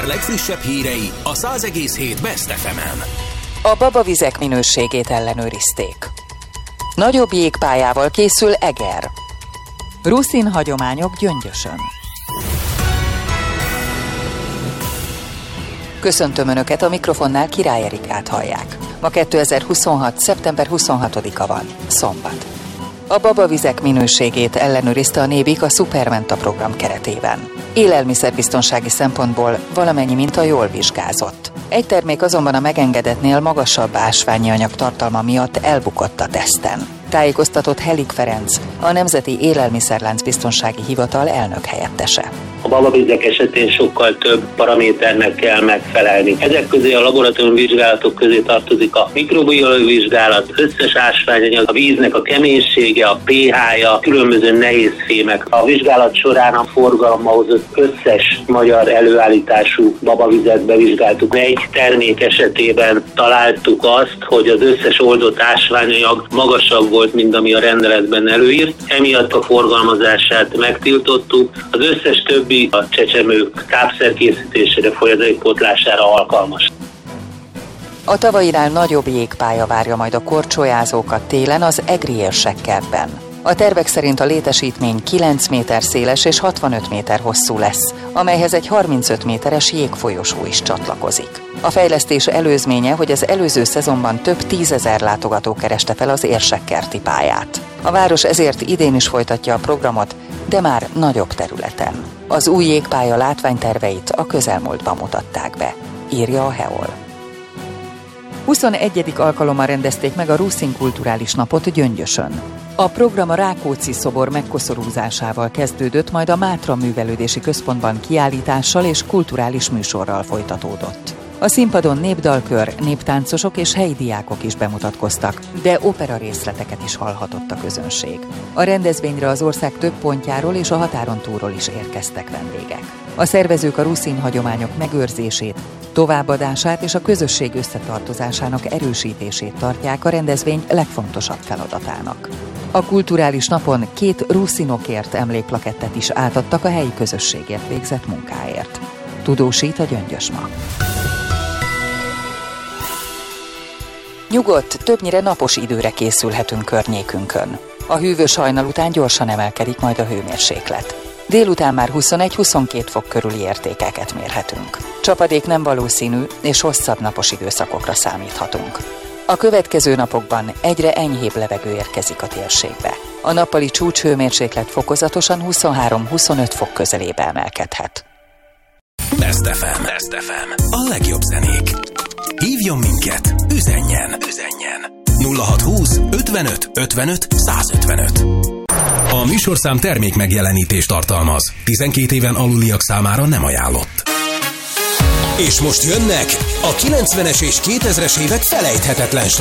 legfrissebb hírei a 100,7 Best FM-en. A babavizek minőségét ellenőrizték. Nagyobb jégpályával készül Eger. Ruszin hagyományok Gyöngyösön. Köszöntöm Önöket, a mikrofonnál Király Erikát hallják. Ma 2026. szeptember 26-a van, szombat. A babavizek minőségét ellenőrizte a Nébik a Supermenta program keretében. Élelmiszerbiztonsági szempontból valamennyi minta jól vizsgázott. Egy termék azonban a megengedetnél magasabb ásványi anyag tartalma miatt elbukott a teszten. Tájékoztatott Helik Ferenc, a Nemzeti Élelmiszerlánc Biztonsági Hivatal elnök helyettese. A babavizek esetén sokkal több paraméternek kell megfelelni. Ezek közé a laboratóriumi vizsgálatok közé tartozik a mikrobiológiai vizsgálat, összes ásványanyag, a víznek a keménysége, a pH-ja, különböző nehéz fémek. A vizsgálat során a forgalomba hozott összes magyar előállítású babavizet bevizsgáltuk. Egy termék esetében találtuk azt, hogy az összes oldott ásványanyag magasabb volt, mint ami a rendeletben előírt. Emiatt a forgalmazását megtiltottuk. Az összes többi a csecsemők tápszerkészítésére, folyadékpótlására alkalmas. A tavainál nagyobb jégpálya várja majd a korcsolyázókat télen az egri érsekkertben. A tervek szerint a létesítmény 9 méter széles és 65 méter hosszú lesz, amelyhez egy 35 méteres jégfolyosó is csatlakozik. A fejlesztés előzménye, hogy az előző szezonban több 10 000 látogató kereste fel az érsekkerti pályát. A város ezért idén is folytatja a programot, de már nagyobb területen. Az új jégpálya látványterveit a közelmúltban mutatták be, írja a Heol. 21. alkalommal rendezték meg a Ruszin kulturális napot Gyöngyösön. A program a Rákóczi szobor megkoszorúzásával kezdődött, majd a Mátra Művelődési Központban kiállítással és kulturális műsorral folytatódott. A színpadon népdalkör, néptáncosok és helyi diákok is bemutatkoztak, de opera részleteket is hallhatott a közönség. A rendezvényre az ország több pontjáról és a határon túlról is érkeztek vendégek. A szervezők a ruszin hagyományok megőrzését, továbbadását és a közösség összetartozásának erősítését tartják a rendezvény legfontosabb feladatának. A kulturális napon 2 ruszinokért emlékplakettet is átadtak a helyi közösségért végzett munkáért. Tudósít a Gyöngyös ma. Nyugodt, többnyire napos időre készülhetünk környékünkön. A hűvös hajnal után gyorsan emelkedik majd a hőmérséklet. Délután már 21-22 fok körüli értékeket mérhetünk. Csapadék nem valószínű, és hosszabb napos időszakokra számíthatunk. A következő napokban egyre enyhébb levegő érkezik a térségbe. A nappali csúcshőmérséklet fokozatosan 23-25 fok közelébe emelkedhet. Best FM. Best FM. A legjobb zenék. Hívjon minket, üzenjen. 0620 55 55 155. A műsorszám termék megjelenítést tartalmaz. 12 éven aluliak számára nem ajánlott. És most jönnek a 90-es és 2000-es évek felejthetetlen